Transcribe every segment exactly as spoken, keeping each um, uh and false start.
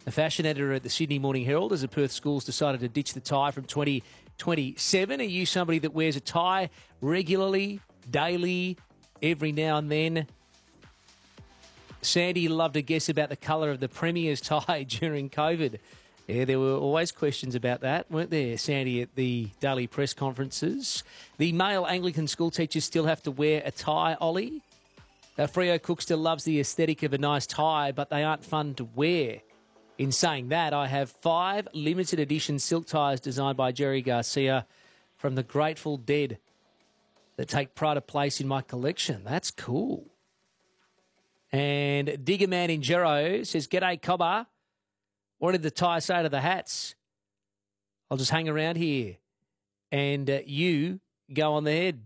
a fashion editor at the Sydney Morning Herald, as the Perth schools decided to ditch the tie from twenty twenty-seven. Are you somebody that wears a tie regularly, daily, every now and then? Sandy loved to guess about the colour of the Premier's tie during COVID. Yeah, there were always questions about that, weren't there, Sandy, at the daily press conferences? The male Anglican school teachers still have to wear a tie, Ollie. Uh, Freo Cook still loves the aesthetic of a nice tie, but they aren't fun to wear. In saying that, I have five limited edition silk ties designed by Jerry Garcia from the Grateful Dead that take pride of place in my collection. That's cool. And Diggerman in Gero says, "G'day, Cobber. What did the tie say to the hats? I'll just hang around here and uh, you go on the head."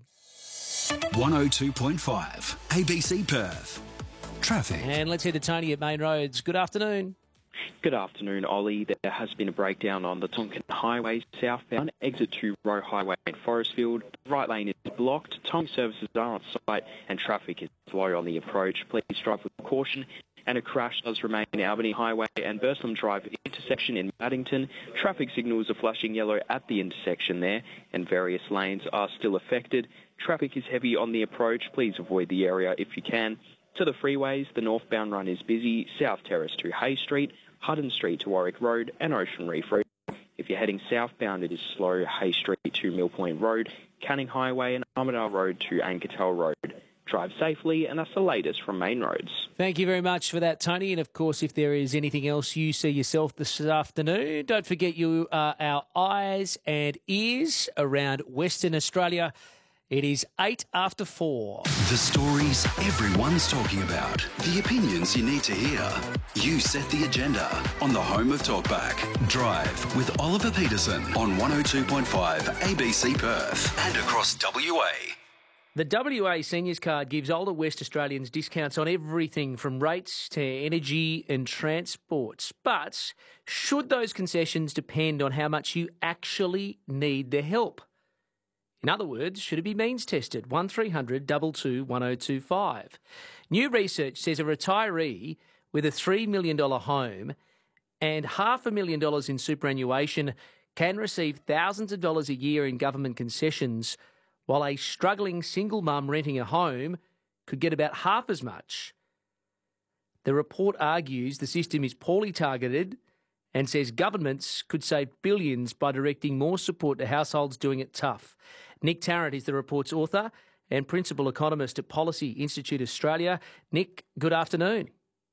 one oh two point five A B C Perth. Traffic. And let's head to Tony at Main Roads. Good afternoon. Good afternoon, Ollie. There has been a breakdown on the Tonkin Highway southbound, exit to Roe Highway in Forestfield. The right lane is blocked. Towing services are on site and traffic is slow on the approach. Please drive with caution. And a crash does remain in Albany Highway and Burslem Drive intersection in Maddington. Traffic signals are flashing yellow at the intersection there, and various lanes are still affected. Traffic is heavy on the approach. Please avoid the area if you can. To the freeways, the northbound run is busy. South Terrace to Hay Street, Hutton Street to Warwick Road, and Ocean Reef Road. If you're heading southbound, it is slow. Hay Street to Mill Point Road, Canning Highway, and Armidale Road to Anketel Road. Drive safely, and that's the latest from Main Roads. Thank you very much for that, Tony. And, of course, if there is anything else you see yourself this afternoon, don't forget you are our eyes and ears around Western Australia. It is eight after four. The stories everyone's talking about. The opinions you need to hear. You set the agenda on the home of Talkback. Drive with Oliver Peterson on one oh two point five A B C Perth and across W A. The W A Seniors Card gives older West Australians discounts on everything from rates to energy and transports. But should those concessions depend on how much you actually need the help? In other words, should it be means tested? one three hundred two two one oh two five. New research says a retiree with a three million dollars home and half a million dollars in superannuation can receive thousands of dollars a year in government concessions, while a struggling single mum renting a home could get about half as much. The report argues the system is poorly targeted and says governments could save billions by directing more support to households doing it tough. Nick Tarrant is the report's author and principal economist at Policy Institute Australia. Nick, good afternoon.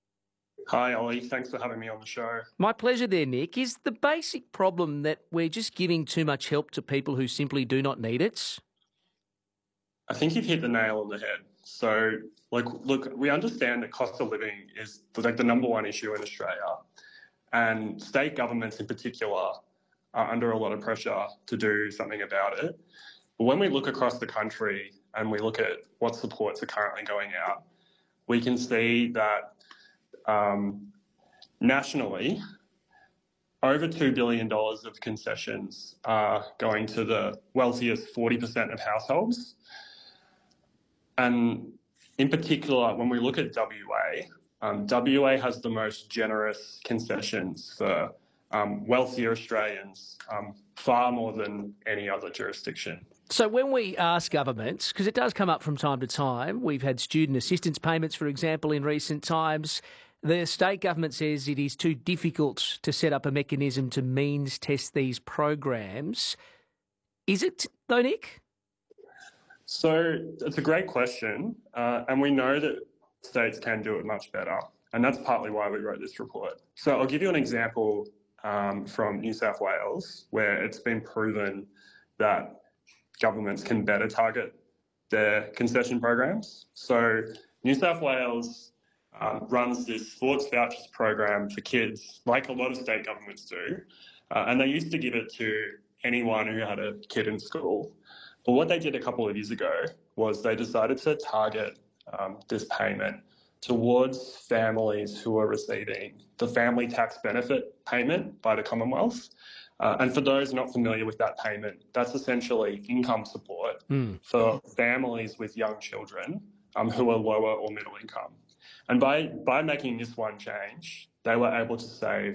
Hi, Ollie. Thanks for having me on the show. My pleasure there, Nick. Is the basic problem that we're just giving too much help to people who simply do not need it? I think you've hit the nail on the head. So, like, look, we understand that cost of living is like the number one issue in Australia, and state governments in particular are under a lot of pressure to do something about it. But when we look across the country and we look at what supports are currently going out, we can see that um, nationally, over two billion dollars of concessions are going to the wealthiest forty percent of households. And in particular, when we look at W A, um, W A has the most generous concessions for um, wealthier Australians, um, far more than any other jurisdiction. So when we ask governments, because it does come up from time to time, we've had student assistance payments, for example, in recent times. The state government says it is too difficult to set up a mechanism to means test these programs. Is it, though, Nick? So it's a great question, uh, and we know that states can do it much better, and that's partly why we wrote this report. So I'll give you an example um, from New South Wales, where it's been proven that governments can better target their concession programs. So New South Wales um, runs this sports vouchers program for kids, like a lot of state governments do, uh, and they used to give it to anyone who had a kid in school. But what they did a couple of years ago was they decided to target um, this payment towards families who are receiving the family tax benefit payment by the Commonwealth. Uh, and for those not familiar with that payment, that's essentially income support mm. for families with young children um, who are lower or middle income. And by, by making this one change, they were able to save